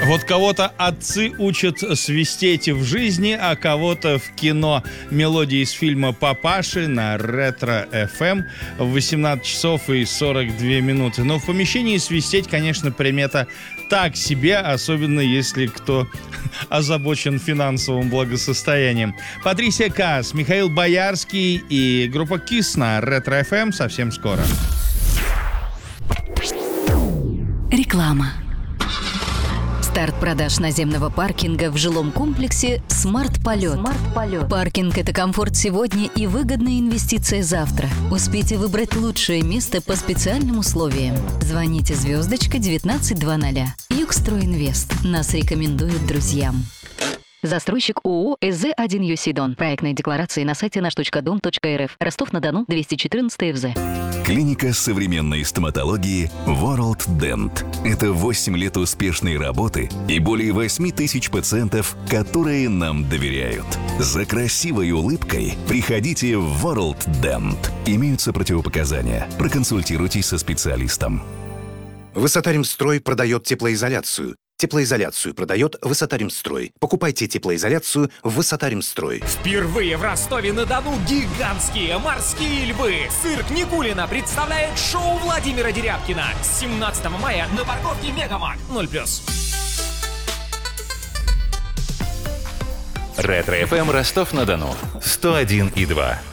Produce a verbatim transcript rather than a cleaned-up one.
Вот кого-то отцы учат свистеть в жизни, а кого-то в кино. Мелодии из фильма «Папаши» на Ретро эф эм в восемнадцать часов и сорок две минуты. Но в помещении свистеть, конечно, примета так себе, особенно если кто озабочен финансовым благосостоянием. Патрисия Каас, Михаил Боярский и группа Kiss на Ретро эф эм совсем скоро. Реклама. Старт продаж наземного паркинга в жилом комплексе «Смарт-полет». «Смарт-полет». Паркинг – это комфорт сегодня и выгодная инвестиция завтра. Успейте выбрать лучшее место по специальным условиям. Звоните звездочка девятнадцать двадцать. Югстройинвест. Нас рекомендуют друзьям. Застройщик ООО эс зэ один ю си Дон. Проектные декларации на сайте наш точка дом точка эр эф. Ростов-на-Дону, двести четырнадцать эф зэ. Клиника современной стоматологии World Dent. Это восемь лет успешной работы и более восемь тысяч пациентов, которые нам доверяют. За красивой улыбкой приходите в World Dent. Имеются противопоказания. Проконсультируйтесь со специалистом. Высотаримстрой продает теплоизоляцию. Теплоизоляцию продает Высотаримстрой. Покупайте теплоизоляцию в Высотаримстрой. Впервые в Ростове-на-Дону гигантские морские львы. Цирк Никулина представляет шоу Владимира Дерябкина. семнадцатого мая на парковке Мегамаг. ноль плюс. Ретро эф эм Ростов-на-Дону. сто один и два.